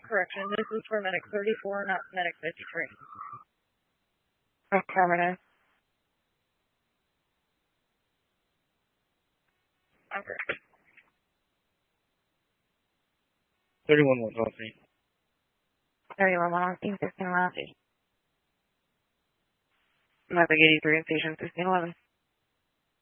Correction, this is for medic 34, not medic 53. Affirmative. Okay. 31-1 31-1 15 15 Medic 83 and patient 1511.